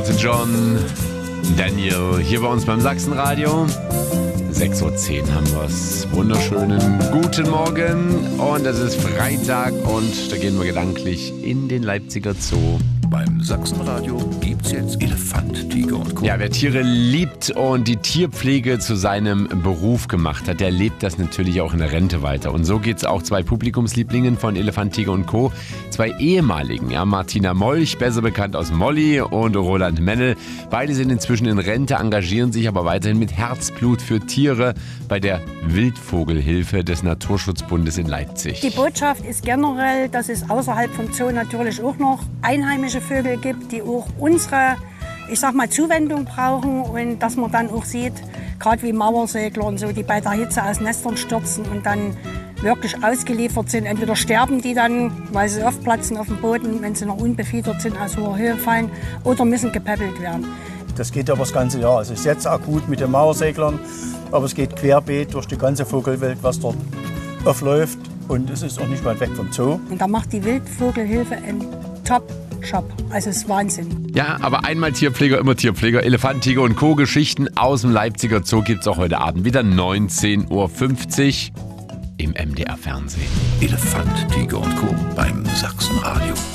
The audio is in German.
Elton John, Daniel, hier bei uns beim Sachsenradio. 6:10 Uhr haben wir es. Wunderschönen guten Morgen. Und es ist Freitag und da gehen wir gedanklich in den Leipziger Zoo. Beim Sachsenradio gibt's jetzt Elefant, Tiger und Co. Ja, wer Tiere liebt und die Tierpflege zu seinem Beruf gemacht hat, der lebt das natürlich auch in der Rente weiter. Und so geht's auch zwei Publikumslieblingen von Elefant, Tiger und Co. Zwei ehemaligen, ja, Martina Molch, besser bekannt aus Molly, und Roland Mennel. Beide sind inzwischen in Rente, engagieren sich aber weiterhin mit Herzblut für Tiere bei der Wildvogelhilfe des Naturschutzbundes in Leipzig. Die Botschaft ist generell, dass es außerhalb vom Zoo natürlich auch noch einheimische Vögel gibt, die auch unsere, ich sag mal, Zuwendung brauchen, und dass man dann auch sieht, gerade wie Mauersegler und so, die bei der Hitze aus Nestern stürzen und dann wirklich ausgeliefert sind. Entweder sterben die dann, weil sie oft platzen auf dem Boden, wenn sie noch unbefiedert sind, aus hoher Höhe fallen, oder müssen gepäppelt werden. Das geht aber das ganze Jahr. Es ist jetzt akut mit den Mauerseglern, aber es geht querbeet durch die ganze Vogelwelt, was dort aufläuft, und es ist auch nicht weit weg vom Zoo. Und da macht die Wildvogelhilfe einen Top-Shop. Also es ist Wahnsinn. Ja, aber einmal Tierpfleger, immer Tierpfleger. Elefant, Tiger und Co. Geschichten aus dem Leipziger Zoo gibt's auch heute Abend wieder 19:50 Uhr im MDR Fernsehen. Elefant, Tiger und Co. beim Sachsenradio.